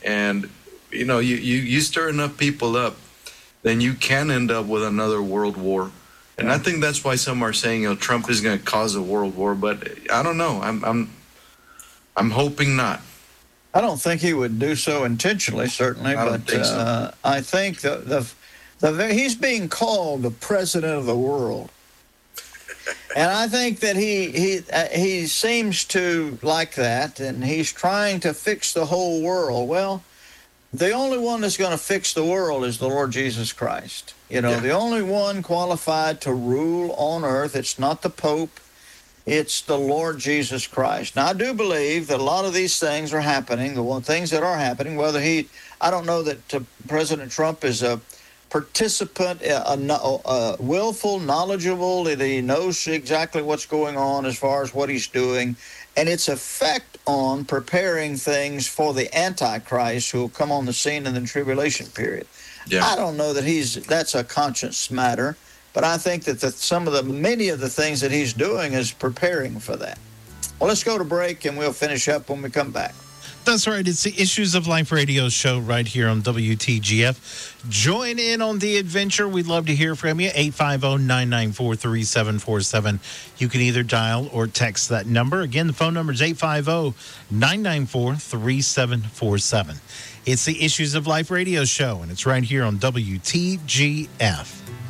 And, you stir enough people up, then you can end up with another world war. And I think that's why some are saying, Trump is going to cause a world war. But I don't know. I'm hoping not. I don't think he would do so intentionally, certainly. I don't think so. I think he's being called the president of the world. And I think that he seems to like that, and he's trying to fix the whole world. Well, the only one that's going to fix the world is the Lord Jesus Christ. The only one qualified to rule on earth. It's not the Pope. It's the Lord Jesus Christ. Now, I do believe that a lot of these things are happening, things that are happening, I don't know that President Trump is a participant, willful, knowledgeable, that he knows exactly what's going on as far as what he's doing, and its effect on preparing things for the Antichrist who will come on the scene in the tribulation period. Yeah. I don't know that that's a conscience matter, but I think that many of the things that he's doing is preparing for that. Well, let's go to break, and we'll finish up when we come back. That's right. It's the Issues of Life radio show right here on WTGF. Join in on the adventure. We'd love to hear from you. 850-994-3747. You can either dial or text that number. Again, the phone number is 850-994-3747. It's the Issues of Life radio show, and it's right here on WTGF.